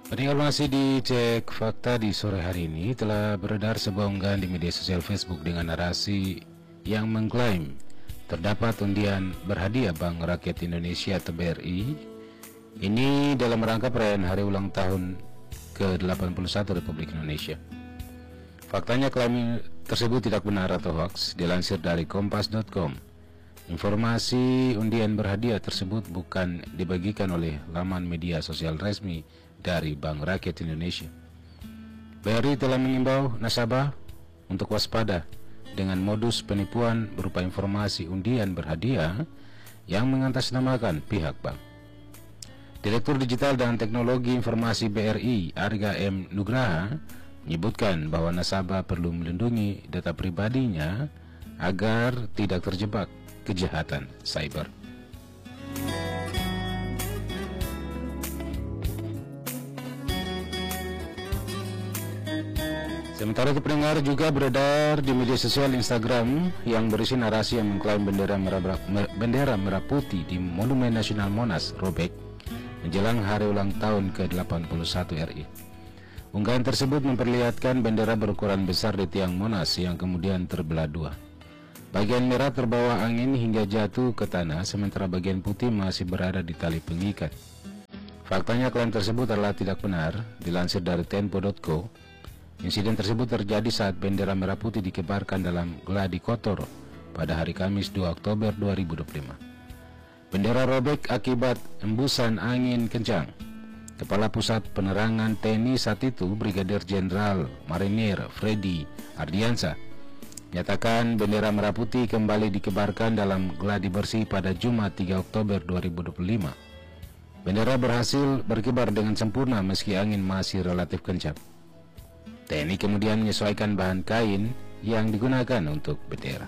Pendengar masih dicek fakta di sore hari ini. Telah beredar sebuah unggahan di media sosial Facebook dengan narasi yang mengklaim terdapat undian berhadiah Bank Rakyat Indonesia atau BRI. Ini dalam rangka perayaan hari ulang tahun ke-81 Republik Indonesia. Faktanya klaim tersebut tidak benar atau hoax. Dilansir dari kompas.com, informasi undian berhadiah tersebut bukan dibagikan oleh laman media sosial resmi dari Bank Rakyat Indonesia. BRI telah mengimbau nasabah untuk waspada dengan modus penipuan berupa informasi undian berhadiah yang mengatasnamakan pihak bank. Direktur Digital dan Teknologi Informasi BRI, Arga M. Nugraha, menyebutkan bahwa nasabah perlu melindungi data pribadinya agar tidak terjebak kejahatan cyber. Sementara itu, pendengar, juga beredar di media sosial Instagram yang berisi narasi yang mengklaim bendera merah putih di Monumen Nasional Monas robek menjelang hari ulang tahun ke-81 RI. Unggahan tersebut memperlihatkan bendera berukuran besar di tiang Monas yang kemudian terbelah dua. Bagian merah terbawa angin hingga jatuh ke tanah, sementara bagian putih masih berada di tali pengikat. Faktanya klaim tersebut adalah tidak benar. Dilansir dari tempo.co, insiden tersebut terjadi saat bendera merah putih dikibarkan dalam gladi kotor pada hari Kamis 2 Oktober 2025. Bendera robek akibat embusan angin kencang. Kepala Pusat Penerangan TNI saat itu, Brigadir Jenderal Marinir Freddy Ardiansa, nyatakan bendera merah putih kembali dikibarkan dalam gladi bersih pada Jumat 3 Oktober 2025. Bendera berhasil berkibar dengan sempurna meski angin masih relatif kencang. TNI kemudian menyesuaikan bahan kain yang digunakan untuk bendera.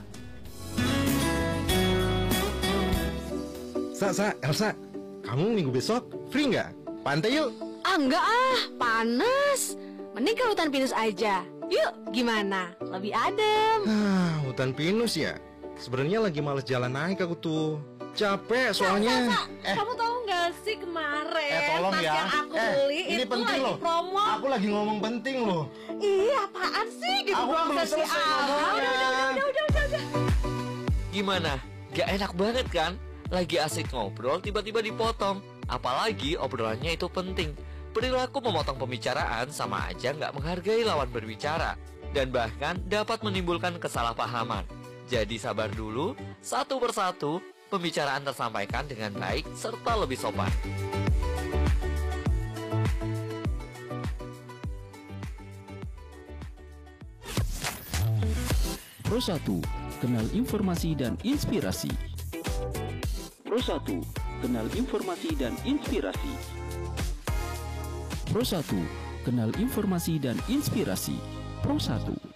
Elsa, kamu minggu besok free nggak? Pantai yuk. Enggak panas. Mending ke hutan pinus aja. Yuk, gimana? Lebih adem. Hutan pinus ya? Sebenarnya lagi males jalan naik aku tuh. Capek soalnya. Kamu tahu nggak sih kemarin Tolong tas ya. yang aku beli Ini itu penting lagi loh. promo. Aku lagi ngomong penting loh. Ih, apaan sih? Gitu Aku doang belum sesi selesai awal. ngomongnya. Udah. Gimana? Gak enak banget kan? Lagi asik ngobrol tiba-tiba dipotong. Apalagi obrolannya itu penting. Perilaku memotong pembicaraan sama aja nggak menghargai lawan berbicara, dan bahkan dapat menimbulkan kesalahpahaman. Jadi sabar dulu, satu persatu pembicaraan tersampaikan dengan baik serta lebih sopan. Pro 1, kenal informasi dan inspirasi. Pro 1, kenal informasi dan inspirasi. Pro 1, kenal informasi dan inspirasi. Pro 1.